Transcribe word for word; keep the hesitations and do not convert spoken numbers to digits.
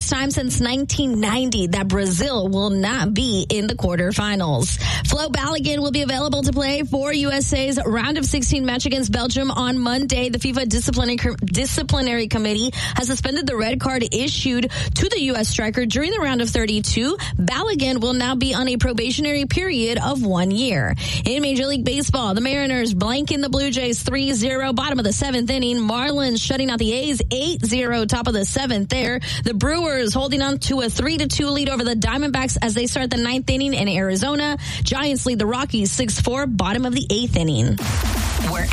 time since nineteen ninety that Brazil will not be in the quarterfinals. Flo Balogun will be available to play for U S A's round of sixteen match against Belgium on Monday. The FIFA disciplinary, disciplinary committee has suspended the red card issued to the U S striker during the round of thirty-two. Balogun will now be on a probationary period of one year. In Major League Baseball, the Mariners blanking the Blue Jays three zero, bottom of the seventh inning. Marlins shutting out the A's eight zero, top of the seventh there. The Brewers holding on to a three to two lead over the Diamondbacks as they start the ninth inning in Arizona. Giants lead the Rockies six four, bottom of the eighth inning.